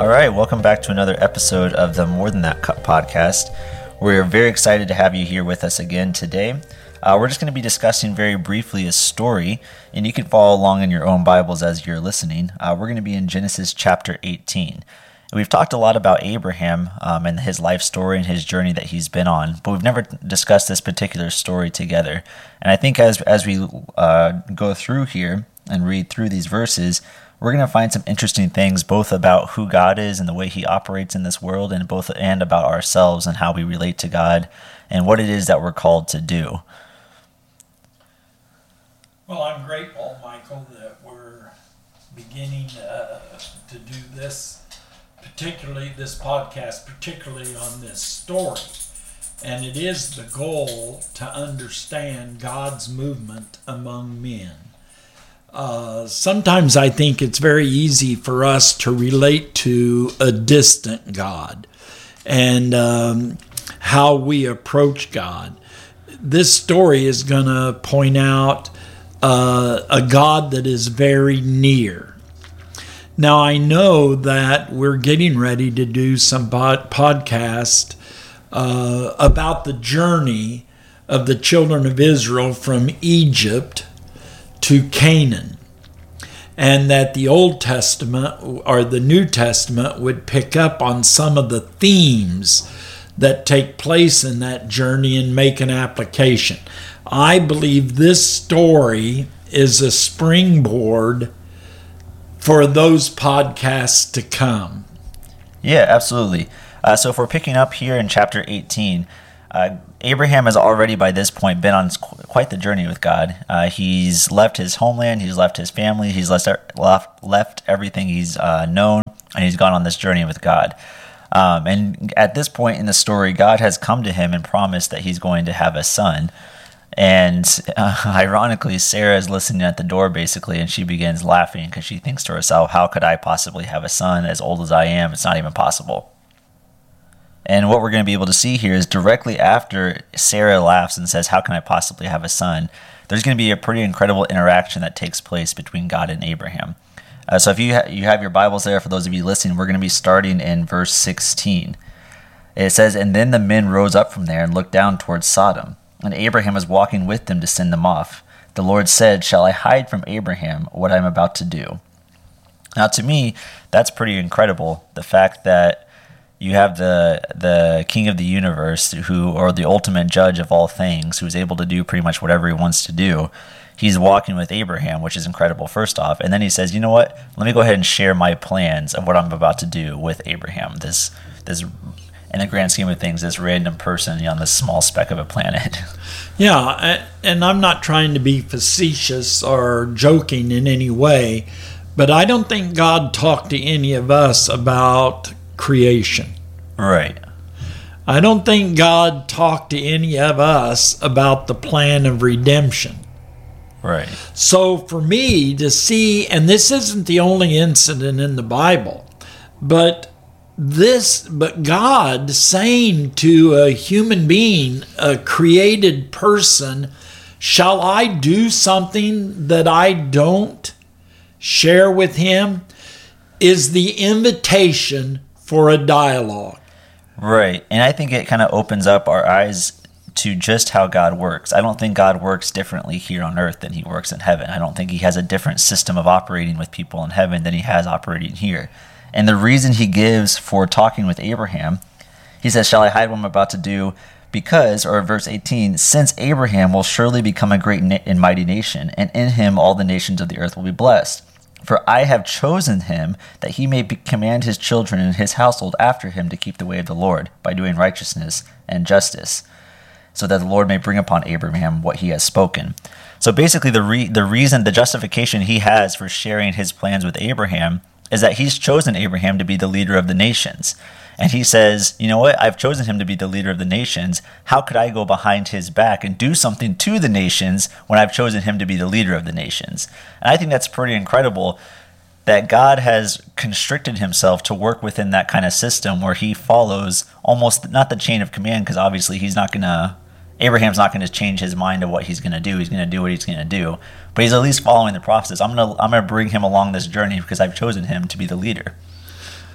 All right, welcome back to another episode of the More Than That podcast. We're very excited to have you here with us again today. We're just going to be discussing very briefly a story, and you can follow along in your own Bibles as you're listening. We're going to be in Genesis chapter 18. And we've talked a lot about Abraham and his life story and his journey that he's been on, but we've never discussed this particular story together. And I think as we go through here and read through these verses, we're going to find some interesting things both about who God is and the way he operates in this world, and about ourselves and how we relate to God and what it is that we're called to do. Well, I'm grateful, Michael, that we're beginning to do this podcast, particularly on this story. And it is the goal to understand God's movement among men. Sometimes I think it's very easy for us to relate to a distant God and how we approach God. This story is going to point out a God that is very near. Now, I know that we're getting ready to do some podcast about the journey of the children of Israel from Egypt to Canaan, and that the Old Testament or the New Testament would pick up on some of the themes that take place in that journey and make an application. I believe this story is a springboard for those podcasts to come. Yeah, absolutely. So if we're picking up here in chapter 18, Abraham has already by this point been on quite the journey with God. He's left his homeland, he's left his family, he's left everything he's known, and he's gone on this journey with God. And at this point in the story, God has come to him and promised that he's going to have a son. And ironically, Sarah is listening at the door basically, and she begins laughing because she thinks to herself, how could I possibly have a son as old as I am? It's not even possible. And what we're going to be able to see here is directly after Sarah laughs and says, how can I possibly have a son? There's going to be a pretty incredible interaction that takes place between God and Abraham. So if you have your Bibles there, for those of you listening, we're going to be starting in verse 16. It says, and then the men rose up from there and looked down towards Sodom. And Abraham was walking with them to send them off. The Lord said, shall I hide from Abraham what I am about to do? Now to me, that's pretty incredible. The fact that you have the king of the universe, or the ultimate judge of all things, who's able to do pretty much whatever he wants to do. He's walking with Abraham, which is incredible, first off. And then he says, you know what? Let me go ahead and share my plans of what I'm about to do with Abraham, this in the grand scheme of things, this random person on this small speck of a planet. Yeah, and I'm not trying to be facetious or joking in any way, but I don't think God talked to any of us about creation. Right. I don't think God talked to any of us about the plan of redemption. Right. So for me to see, and this isn't the only incident in the Bible, but God saying to a human being, a created person, shall I do something that I don't share with him, is the invitation for a dialogue. Right. And I think it kind of opens up our eyes to just how God works. I don't think God works differently here on earth than he works in heaven. I don't think he has a different system of operating with people in heaven than he has operating here. And the reason he gives for talking with Abraham, he says, shall I hide what I'm about to do? Because, or verse 18, since Abraham will surely become a great and mighty nation, and in him all the nations of the earth will be blessed. For I have chosen him that he may command his children and his household after him to keep the way of the Lord by doing righteousness and justice, so that the Lord may bring upon Abraham what he has spoken. So basically the justification he has for sharing his plans with Abraham is that he's chosen Abraham to be the leader of the nations. And he says, you know what, I've chosen him to be the leader of the nations. How could I go behind his back and do something to the nations when I've chosen him to be the leader of the nations? And I think that's pretty incredible that God has constricted himself to work within that kind of system where he follows almost not the chain of command, because obviously Abraham's not going to change his mind of what he's going to do. He's going to do what he's going to do. But he's at least following the process. I'm going to bring him along this journey because I've chosen him to be the leader.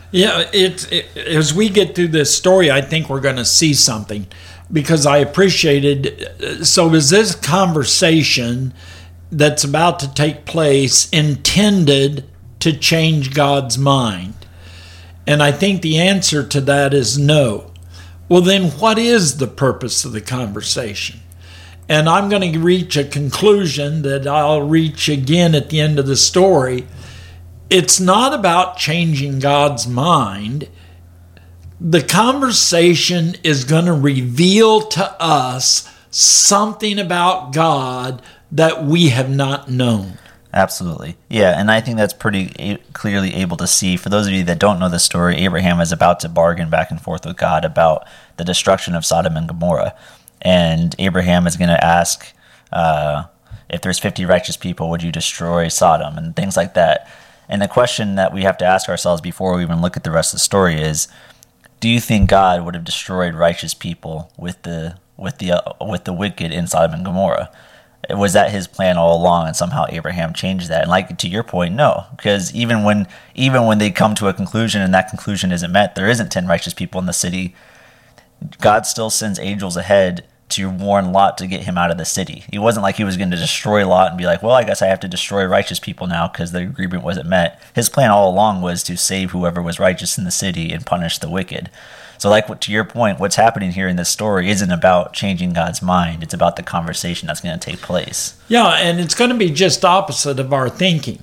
Yeah, as we get through this story, I think we're going to see something, because I appreciated. So, is this conversation that's about to take place intended to change God's mind? And I think the answer to that is no. Well, then what is the purpose of the conversation? And I'm going to reach a conclusion that I'll reach again at the end of the story. It's not about changing God's mind. The conversation is going to reveal to us something about God that we have not known. Absolutely. Yeah, and I think that's pretty clearly able to see. For those of you that don't know the story, Abraham is about to bargain back and forth with God about the destruction of Sodom and Gomorrah. And Abraham is going to ask, if there's 50 righteous people, would you destroy Sodom? And things like that. And the question that we have to ask ourselves before we even look at the rest of the story is, do you think God would have destroyed righteous people with the wicked in Sodom and Gomorrah? Was that his plan all along, and somehow Abraham changed that? And like, to your point, no, because even when they come to a conclusion and that conclusion isn't met, there isn't 10 righteous people in the city, God still sends angels ahead to warn Lot to get him out of the city. It wasn't like he was going to destroy Lot and be like, well, I guess I have to destroy righteous people now because the agreement wasn't met. His plan all along was to save whoever was righteous in the city and punish the wicked. So to your point, what's happening here in this story isn't about changing God's mind. It's about the conversation that's going to take place. Yeah, and it's going to be just opposite of our thinking.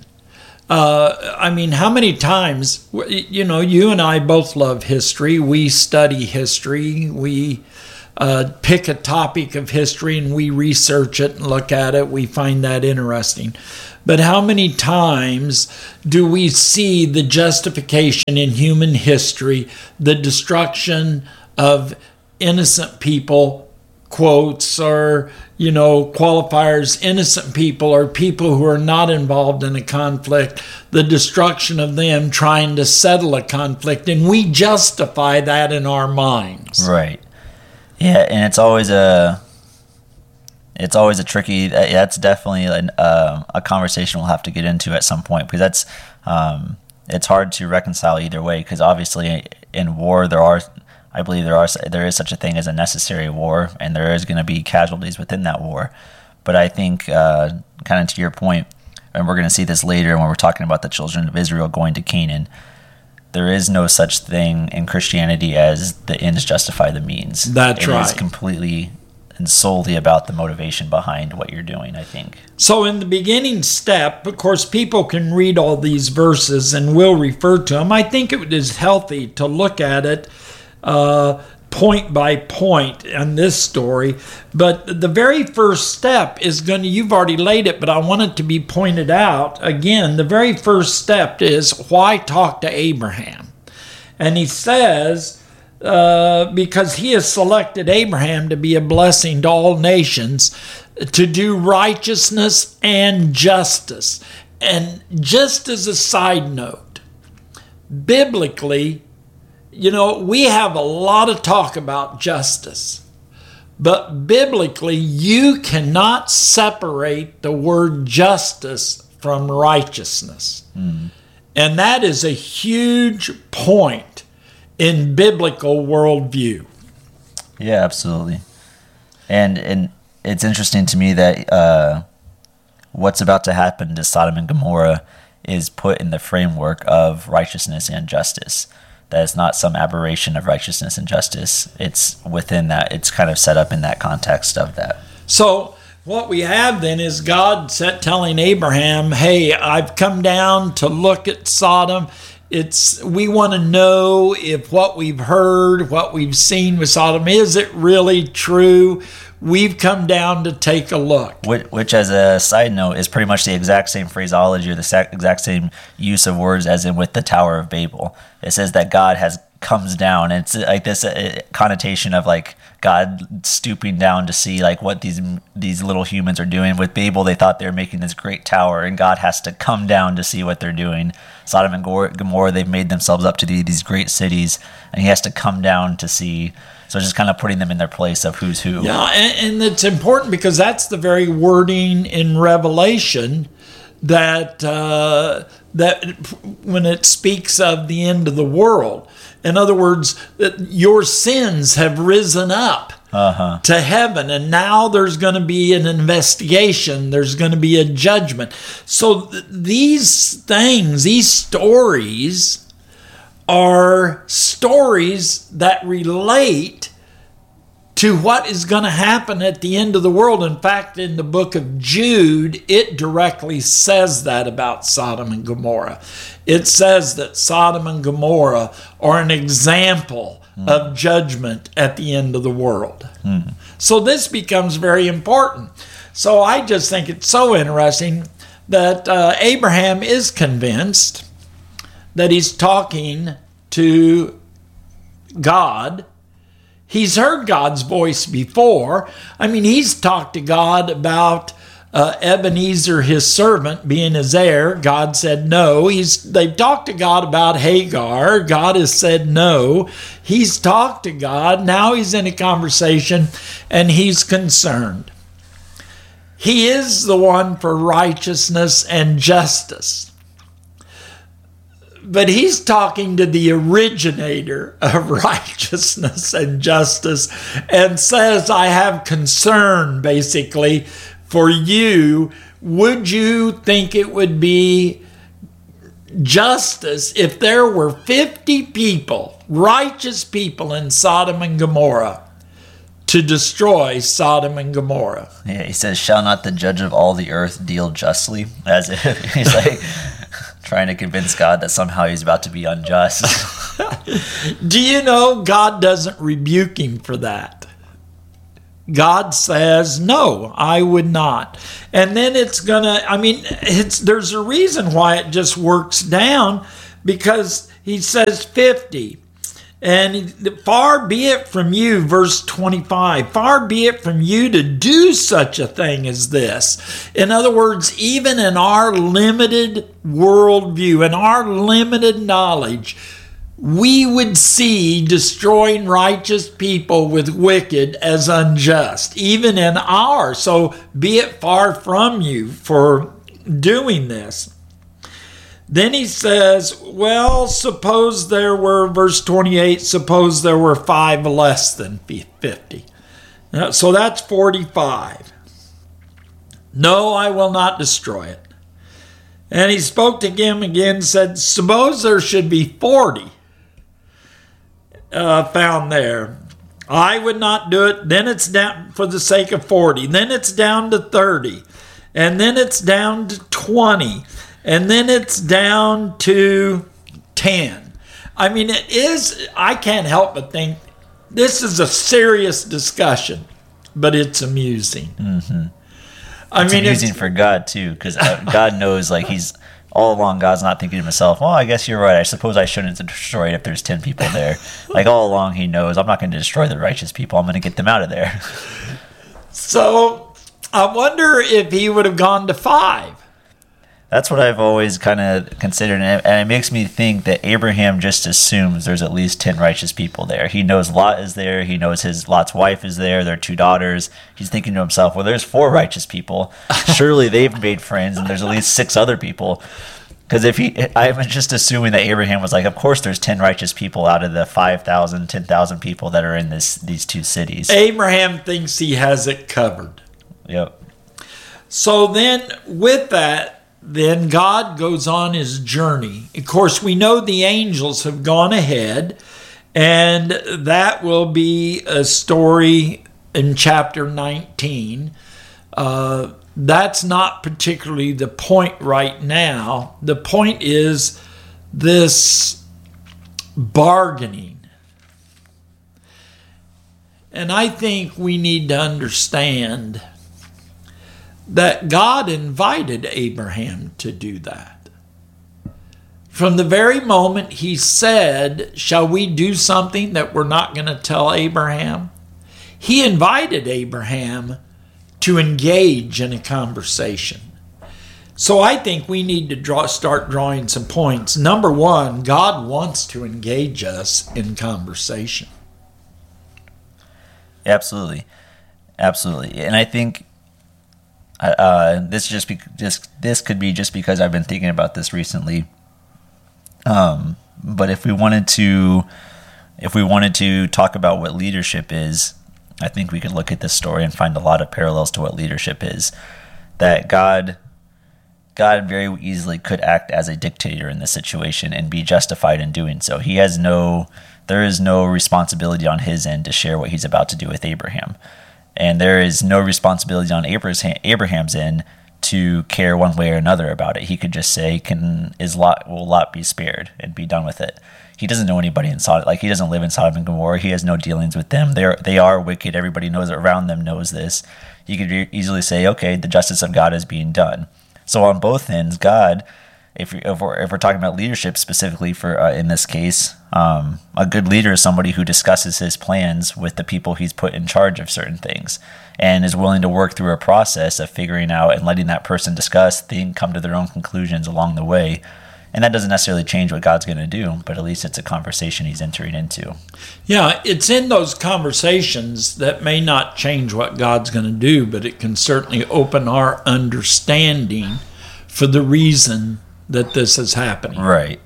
I mean, how many times, you and I both love history. We study history. We pick a topic of history and we research it and look at it. We find that interesting. But how many times do we see the justification in human history, the destruction of innocent people, quotes, or, qualifiers, innocent people, or people who are not involved in a conflict, the destruction of them trying to settle a conflict, and we justify that in our minds. Right. Yeah, and it's always a tricky. That's definitely a conversation we'll have to get into at some point, because it's hard to reconcile either way. Because obviously, in war, I believe there is such a thing as a necessary war, and there is going to be casualties within that war. But I think, kind of to your point, and we're going to see this later when we're talking about the children of Israel going to Canaan. There is no such thing in Christianity as the ends justify the means. That's right. It is completely and solely about the motivation behind what you're doing, I think. So in the beginning step, of course, people can read all these verses and we'll refer to them. I think it is healthy to look at it point by point in this story. But the very first step is you've already laid it, but I want it to be pointed out. Again, the very first step is, why talk to Abraham? And he says, because he has selected Abraham to be a blessing to all nations, to do righteousness and justice. And just as a side note, biblically, we have a lot of talk about justice, but biblically, you cannot separate the word justice from righteousness. Mm. And that is a huge point in biblical worldview. Yeah, absolutely. And it's interesting to me that what's about to happen to Sodom and Gomorrah is put in the framework of righteousness and justice. That it's not some aberration of righteousness and justice. It's within that. It's kind of set up in that context of that. So what we have then is God telling Abraham, hey, I've come down to look at Sodom. We want to know if what we've heard, what we've seen with Sodom, is it really true? We've come down to take a look. Which, as a side note, is pretty much the exact same phraseology or the exact same use of words as in with the Tower of Babel. It says that God comes down, and it's like this connotation of like God stooping down to see like what these little humans are doing. With Babel, they thought they were making this great tower, and God has to come down to see what they're doing. Sodom and Gomorrah, they've made themselves up to these great cities, and he has to come down to see. So just kind of putting them in their place of who's who. Yeah, and it's important because that's the very wording in Revelation that when it speaks of the end of the world. In other words, that your sins have risen up to heaven, and now there's going to be an investigation. There's going to be a judgment. So these things, these stories, are stories that relate to what is going to happen at the end of the world. In fact, in the book of Jude, it directly says that about Sodom and Gomorrah. It says that Sodom and Gomorrah are an example of judgment at the end of the world. So this becomes very important. So I just think it's so interesting that Abraham is convinced that he's talking to God. He's heard God's voice before. I mean, he's talked to God about Ebenezer, his servant, being his heir. God said no. They've talked to God about Hagar. God has said no. He's talked to God. Now he's in a conversation, and he's concerned. He is the one for righteousness and justice. But he's talking to the originator of righteousness and justice and says, I have concern, basically, for you. Would you think it would be justice if there were 50 people, righteous people in Sodom and Gomorrah, to destroy Sodom and Gomorrah? Yeah, he says, shall not the judge of all the earth deal justly? As if he's like trying to convince God that somehow he's about to be unjust. Do you know God doesn't rebuke him for that? God says, no, I would not. And then there's a reason why it just works down, because he says 50. And far be it from you, verse 25, far be it from you to do such a thing as this. In other words, even in our limited worldview, in our limited knowledge, we would see destroying righteous people with wicked as unjust, even in ours. So be it far from you for doing this. Then he says, well, suppose there were, verse 28, suppose there were 5 less than 50. So that's 45. No, I will not destroy it. And he spoke to him again, said, suppose there should be 40 found there. I would not do it. Then it's down for the sake of 40. Then it's down to 30. And then it's down to 20. And then it's down to 10. I mean, I can't help but think this is a serious discussion, but it's amusing. Mm-hmm. It's amusing for God, too, because God knows, like, he's all along, God's not thinking to himself, well, I guess you're right. I suppose I shouldn't destroy it if there's 10 people there. Like, all along, he knows, I'm not going to destroy the righteous people. I'm going to get them out of there. So I wonder if he would have gone to 5. That's what I've always kind of considered, and it makes me think that Abraham just assumes there's at least 10 righteous people there. He knows Lot is there. He knows Lot's wife is there. Their 2 daughters. He's thinking to himself, well, there's 4 righteous people. Surely they've made friends, and there's at least 6 other people. Because I'm just assuming that Abraham was like, of course there's 10 righteous people out of the 5,000, 10,000 people that are in these 2 cities. Abraham thinks he has it covered. Yep. So then with that, then God goes on his journey. Of course, we know the angels have gone ahead, and that will be a story in chapter 19. That's not particularly the point right now. The point is this bargaining. And I think we need to understand that God invited Abraham to do that. From the very moment he said, shall we do something that we're not going to tell Abraham? He invited Abraham to engage in a conversation. So I think we need to start drawing some points. Number one, God wants to engage us in conversation. Absolutely. Absolutely. And I think This could be just because I've been thinking about this recently. But if we wanted to talk about what leadership is, I think we could look at this story and find a lot of parallels to what leadership is. That God very easily could act as a dictator in this situation and be justified in doing so. There is no responsibility on his end to share what he's about to do with Abraham. And there is no responsibility on Abraham's end to care one way or another about it. He could just say, will Lot be spared, and be done with it. He doesn't know anybody in Sodom. Like, he doesn't live in Sodom and Gomorrah. He has no dealings with them. They are wicked. Everybody knows around them knows this. He could easily say, okay, the justice of God is being done. So on both ends, God, if we're talking about leadership specifically for in this case, a good leader is somebody who discusses his plans with the people he's put in charge of certain things, and is willing to work through a process of figuring out and letting that person discuss, think, come to their own conclusions along the way. And that doesn't necessarily change what God's going to do, but at least it's a conversation he's entering into. Yeah, it's in those conversations that may not change what God's going to do, but it can certainly open our understanding for the reason that this is happening. Right.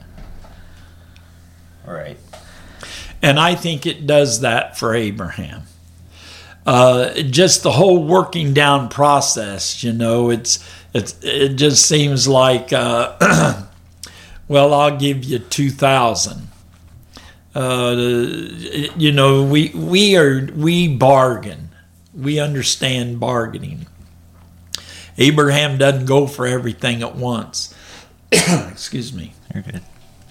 And I think it does that for Abraham. Just the whole working down process, it just seems like, well, I'll give you 2,000. We bargain. We understand bargaining. Abraham doesn't go for everything at once. Excuse me. You're good.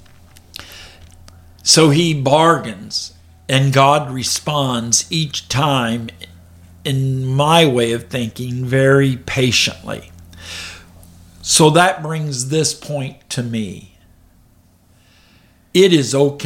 So he bargains, and God responds each time, in my way of thinking, very patiently. So that brings this point to me. It is okay